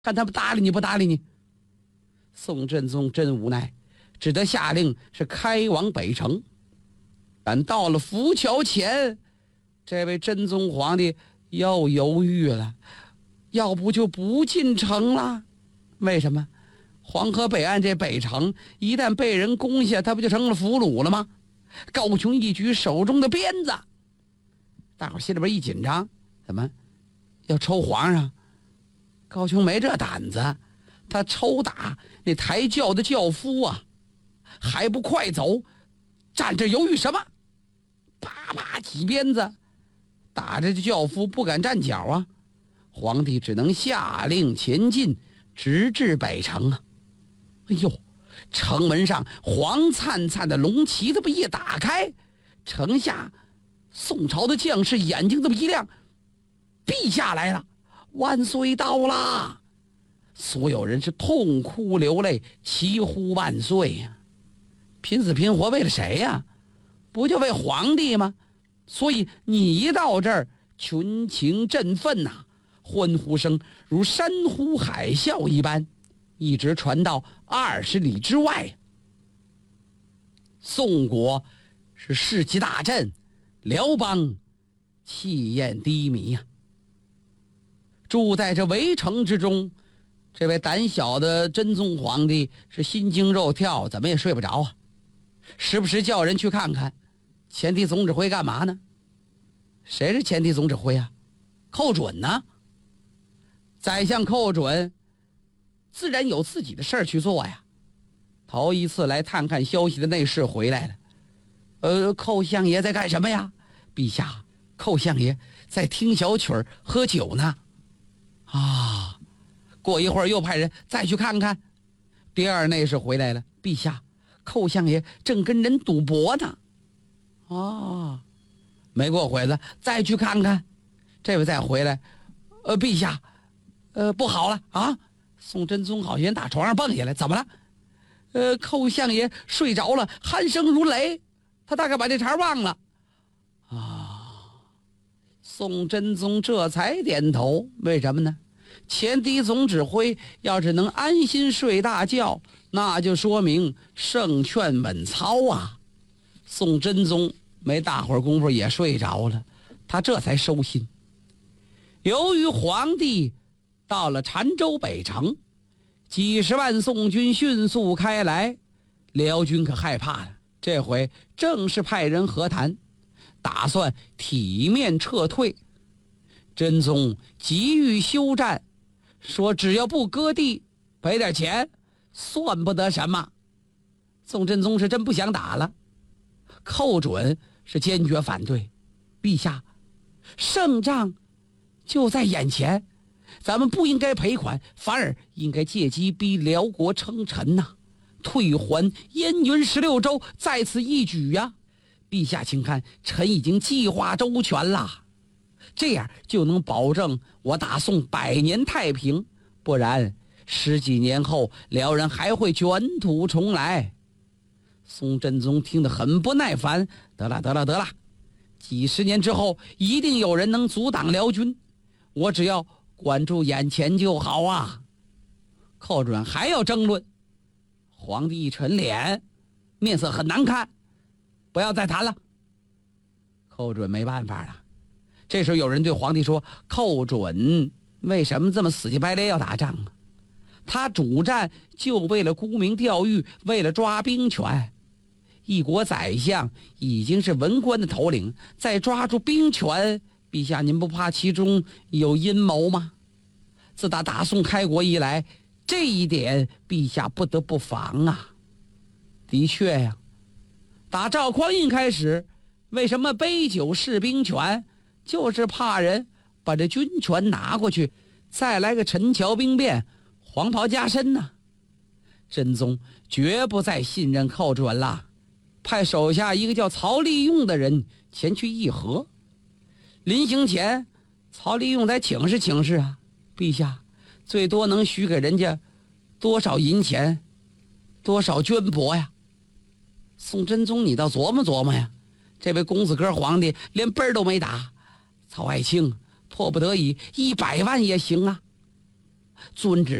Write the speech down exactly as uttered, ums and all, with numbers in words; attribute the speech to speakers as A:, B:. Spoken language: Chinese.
A: 看他们搭理你不搭理你。宋真宗真无奈，只得下令是开往北城。但到了浮桥前，这位真宗皇帝又犹豫了，要不就不进城了。为什么？黄河北岸这北城一旦被人攻下，他不就成了俘虏了吗？高琼一举手中的鞭子，大伙心里边一紧张，怎么要抽皇上？高琼没这胆子，他抽打那抬轿的轿夫啊，还不快走，站着犹豫什么？啪啪几鞭子打着这轿夫不敢站脚啊。皇帝只能下令前进，直至北城啊。哎呦，城门上黄灿灿的龙旗这么一打开，城下宋朝的将士眼睛这么一亮，陛下来了，万岁到啦！所有人是痛哭流泪，齐呼万岁呀！拼死拼活为了谁呀？不就为皇帝吗？所以你一到这儿，群情振奋呐、啊，欢呼声如山呼海啸一般，一直传到二十里之外。宋国是士气大振，辽邦气焰低迷呀、啊。住在这围城之中，这位胆小的真宗皇帝是心惊肉跳，怎么也睡不着啊。时不时叫人去看看前敌总指挥干嘛呢？谁是前敌总指挥啊？寇准呢？宰相寇准自然有自己的事儿去做呀。头一次来探看消息的内侍回来了。呃，寇相爷在干什么呀？陛下，寇相爷在听小曲儿喝酒呢。啊，过一会儿又派人再去看看。第二内侍回来了，陛下，寇相爷正跟人赌博呢。哦，没过会子再去看看。这位再回来，呃，陛下，呃，不好了啊！宋真宗好像打床上蹦下来，怎么了？呃，寇相爷睡着了，鼾声如雷，他大概把这茬忘了。啊，宋真宗这才点头，为什么呢？前敌总指挥要是能安心睡大觉，那就说明胜券稳操啊。宋真宗没大会儿功夫也睡着了，他这才收心。由于皇帝到了澶州北城，几十万宋军迅速开来，辽军可害怕了。这回正是派人和谈，打算体面撤退。真宗急于休战，说只要不割地，赔点钱，算不得什么。宋真宗是真不想打了。寇准是坚决反对，陛下，胜仗就在眼前，咱们不应该赔款，反而应该借机逼辽国称臣呐、啊，退还燕云十六州，在此一举呀、啊！陛下，请看，臣已经计划周全了，这样就能保证我打宋百年太平，不然十几年后辽人还会卷土重来。宋真宗听得很不耐烦，得了得了得了，几十年之后一定有人能阻挡辽军，我只要管住眼前就好啊。寇准还要争论，皇帝一沉脸，面色很难看，不要再谈了。寇准没办法了。这时候有人对皇帝说，寇准为什么这么死乞白赖要打仗啊？他主战就为了沽名钓誉，为了抓兵权。一国宰相已经是文官的头领，再抓住兵权，陛下您不怕其中有阴谋吗？自打大宋开国以来，这一点陛下不得不防啊。的确呀，打赵匡胤开始，为什么杯酒释兵权？就是怕人把这军权拿过去，再来个陈桥兵变，黄袍加身呢。真宗绝不再信任寇准了，派手下一个叫曹利用的人前去议和。临行前，曹利用得请示请示啊，陛下最多能许给人家多少银钱，多少绢帛呀？宋真宗你倒琢磨琢磨呀，这位公子哥皇帝连奔儿都没打，曹爱卿迫不得已一百万也行啊。 遵旨